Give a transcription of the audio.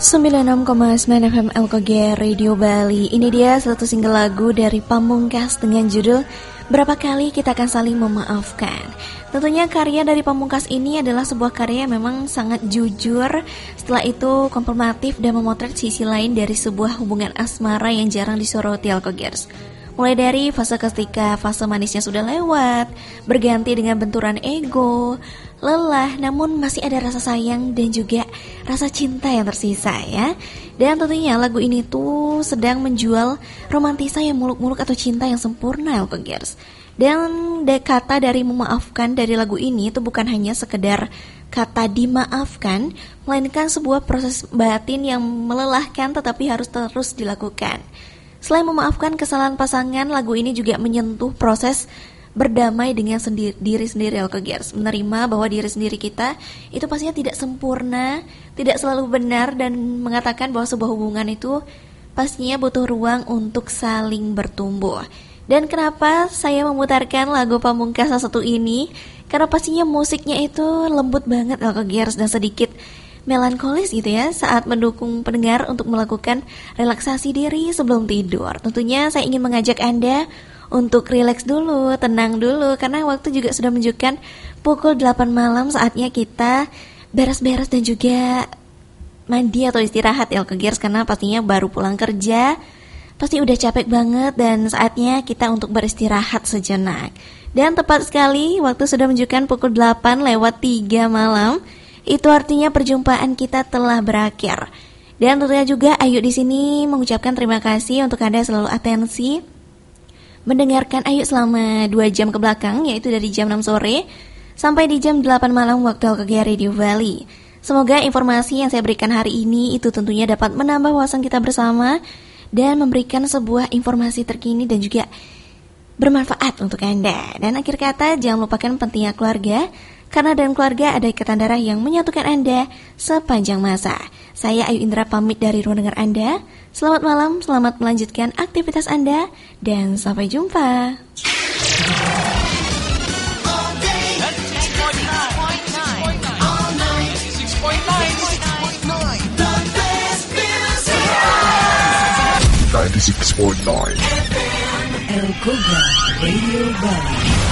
96,9 FM LKG Radio Bali. Ini dia satu single lagu dari Pamungkas dengan judul Berapa Kali Kita Akan Saling Memaafkan. Tentunya karya dari Pamungkas ini adalah sebuah karya yang memang sangat jujur. Setelah itu kompromatif dan memotret sisi lain dari sebuah hubungan asmara yang jarang disoroti LKGers. Mulai dari fase ketika fase manisnya sudah lewat, berganti dengan benturan ego, lelah, namun masih ada rasa sayang dan juga rasa cinta yang tersisa ya. Dan tentunya lagu ini tuh sedang menjual romantisa yang muluk-muluk atau cinta yang sempurna LKGers. Dan kata dari memaafkan dari lagu ini itu bukan hanya sekedar kata dimaafkan, melainkan sebuah proses batin yang melelahkan tetapi harus terus dilakukan. Selain memaafkan kesalahan pasangan, lagu ini juga menyentuh proses berdamai dengan diri sendiri LKGers. Menerima bahwa diri sendiri kita itu pastinya tidak sempurna, tidak selalu benar, dan mengatakan bahwa sebuah hubungan itu pastinya butuh ruang untuk saling bertumbuh. Dan kenapa saya memutarkan lagu Pamungkas satu ini? Karena pastinya musiknya itu lembut banget LKGers dan sedikit melankolis gitu ya, saat mendukung pendengar untuk melakukan relaksasi diri sebelum tidur. Tentunya saya ingin mengajak Anda untuk rileks dulu, tenang dulu, karena waktu juga sudah menunjukkan pukul 8 malam, saatnya kita beres-beres dan juga mandi atau istirahat ya LKGers, karena pastinya baru pulang kerja, pasti udah capek banget dan saatnya kita untuk beristirahat sejenak. Dan tepat sekali waktu sudah menunjukkan pukul 8 lewat 3 malam. Itu artinya perjumpaan kita telah berakhir. Dan tentunya juga Ayu di sini mengucapkan terima kasih untuk Anda selalu atensi mendengarkan Ayu selama 2 jam ke belakang, yaitu dari jam 6 sore sampai di jam 8 malam waktu LKG Radio Bali. Semoga informasi yang saya berikan hari ini itu tentunya dapat menambah wawasan kita bersama dan memberikan sebuah informasi terkini dan juga bermanfaat untuk Anda. Dan akhir kata, jangan lupakan pentingnya keluarga, karena dalam keluarga ada ikatan darah yang menyatukan Anda sepanjang masa. Saya Ayu Indra pamit dari ruang dengar Anda. Selamat malam, selamat melanjutkan aktivitas Anda, dan sampai jumpa. El Cobra Radio Bali.